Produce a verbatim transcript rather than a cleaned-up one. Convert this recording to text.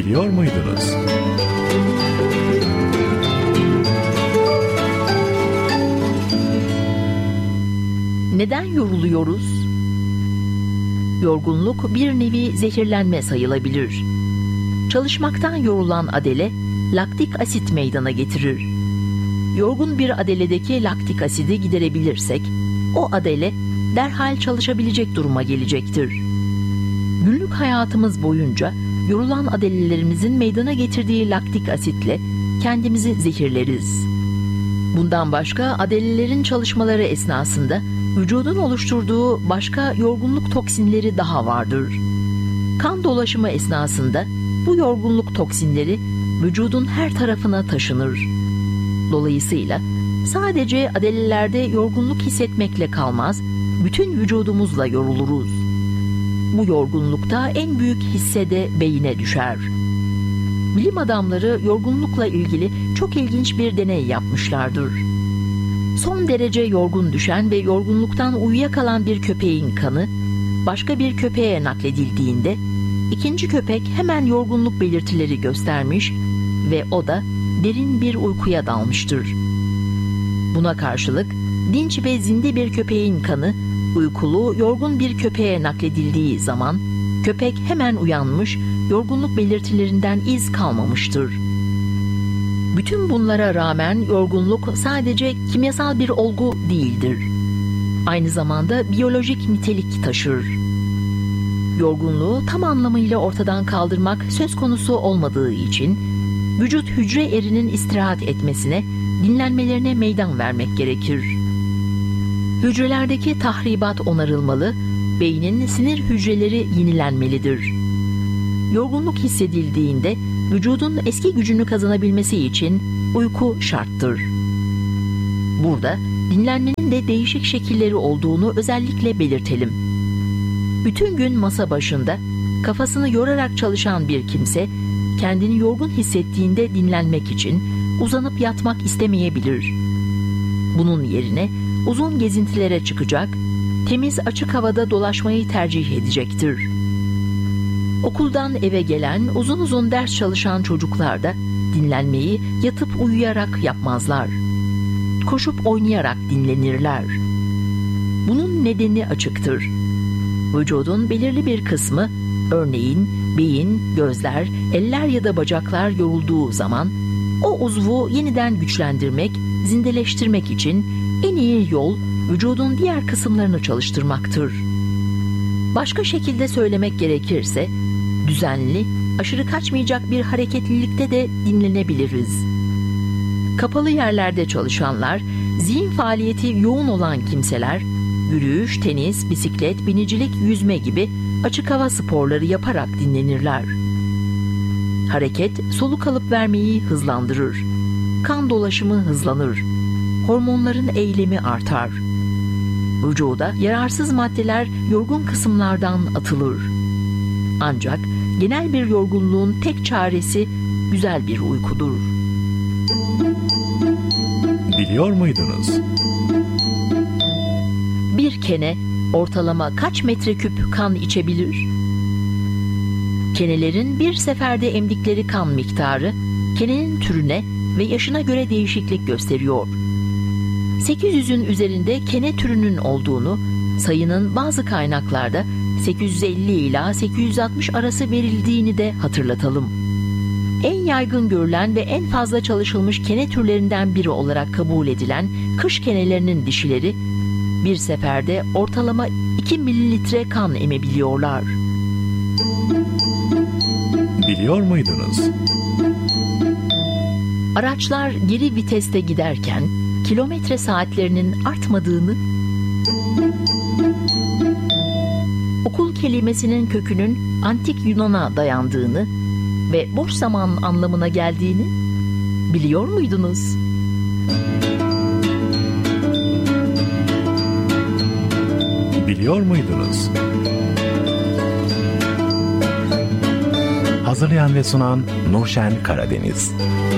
Biliyor muydunuz? Neden yoruluyoruz? Yorgunluk bir nevi zehirlenme sayılabilir. Çalışmaktan yorulan adele, laktik asit meydana getirir. Yorgun bir adeledeki laktik asidi giderebilirsek, o adele derhal çalışabilecek duruma gelecektir. Günlük hayatımız boyunca yorulan adelelerimizin meydana getirdiği laktik asitle kendimizi zehirleriz. Bundan başka adelelerin çalışmaları esnasında vücudun oluşturduğu başka yorgunluk toksinleri daha vardır. Kan dolaşımı esnasında bu yorgunluk toksinleri vücudun her tarafına taşınır. Dolayısıyla sadece adelelerde yorgunluk hissetmekle kalmaz, bütün vücudumuzla yoruluruz. Bu yorgunlukta en büyük hisse de beyine düşer. Bilim adamları yorgunlukla ilgili çok ilginç bir deney yapmışlardır. Son derece yorgun düşen ve yorgunluktan uyuyakalan bir köpeğin kanı başka bir köpeğe nakledildiğinde ikinci köpek hemen yorgunluk belirtileri göstermiş ve o da derin bir uykuya dalmıştır. Buna karşılık dinç ve zinde bir köpeğin kanı uykulu, yorgun bir köpeğe nakledildiği zaman köpek hemen uyanmış, yorgunluk belirtilerinden iz kalmamıştır. Bütün bunlara rağmen yorgunluk sadece kimyasal bir olgu değildir. Aynı zamanda biyolojik nitelik taşır. Yorgunluğu tam anlamıyla ortadan kaldırmak söz konusu olmadığı için vücut hücre erinin istirahat etmesine, dinlenmelerine meydan vermek gerekir. Hücrelerdeki tahribat onarılmalı, beynin sinir hücreleri yenilenmelidir. Yorgunluk hissedildiğinde vücudun eski gücünü kazanabilmesi için uyku şarttır. Burada dinlenmenin de değişik şekilleri olduğunu özellikle belirtelim. Bütün gün masa başında kafasını yorarak çalışan bir kimse kendini yorgun hissettiğinde dinlenmek için uzanıp yatmak istemeyebilir. Bunun yerine uzun gezintilere çıkacak, temiz açık havada dolaşmayı tercih edecektir. Okuldan eve gelen, uzun uzun ders çalışan çocuklar da dinlenmeyi yatıp uyuyarak yapmazlar. Koşup oynayarak dinlenirler. Bunun nedeni açıktır. Vücudun belirli bir kısmı, örneğin beyin, gözler, eller ya da bacaklar yorulduğu zaman o uzvu yeniden güçlendirmek, zindeleştirmek için en iyi yol vücudun diğer kısımlarını çalıştırmaktır. Başka şekilde söylemek gerekirse, düzenli, aşırı kaçmayacak bir hareketlilikte de dinlenebiliriz. Kapalı yerlerde çalışanlar, zihin faaliyeti yoğun olan kimseler, yürüyüş, tenis, bisiklet, binicilik, yüzme gibi açık hava sporları yaparak dinlenirler. Hareket, soluk alıp vermeyi hızlandırır. Kan dolaşımı hızlanır. Hormonların eylemi artar. Vücuda yararsız maddeler yorgun kısımlardan atılır. Ancak genel bir yorgunluğun tek çaresi güzel bir uykudur. Biliyor muydunuz? Bir kene ortalama kaç metreküp kan içebilir? Kenelerin bir seferde emdikleri kan miktarı, kenenin türüne ve yaşına göre değişiklik gösteriyor. sekiz yüzün üzerinde kene türünün olduğunu, sayının bazı kaynaklarda sekiz yüz elli ila sekiz yüz altmış arası verildiğini de hatırlatalım. En yaygın görülen ve en fazla çalışılmış kene türlerinden biri olarak kabul edilen kış kenelerinin dişileri, bir seferde ortalama iki mililitre kan emebiliyorlar. Biliyor muydunuz? Araçlar geri viteste giderken kilometre saatlerinin artmadığını, okul kelimesinin kökünün antik Yunan'a dayandığını ve boş zaman anlamına geldiğini biliyor muydunuz? Biliyor muydunuz? Hazırlayan ve sunan Nurşen Karadeniz.